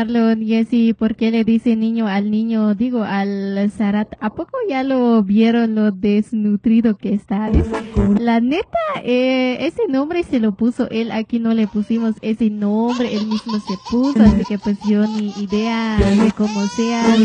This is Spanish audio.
Marlon, Jessy, ¿por qué le dice niño al niño? Digo, al Zarat. ¿A poco ya lo vieron lo desnutrido que está? La neta, ese nombre se lo puso él. Aquí no le pusimos ese nombre, él mismo se puso. Así que pues yo ni idea de cómo sea.